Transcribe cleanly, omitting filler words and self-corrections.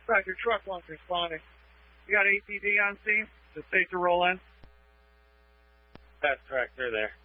Roger, truck one's responding. You got APD on scene? Just safe to roll in? That's correct. They're there.